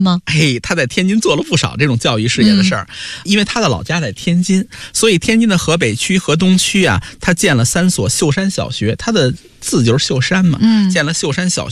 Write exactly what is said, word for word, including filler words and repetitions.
吗？ 嘿，他在天津做了不少这种教育事业的事儿、嗯，因为他的老家在天津，所以天津的河北区、河东区啊，他建了三所秀山小学，他的字就是秀山嘛，嗯，建了秀山小学。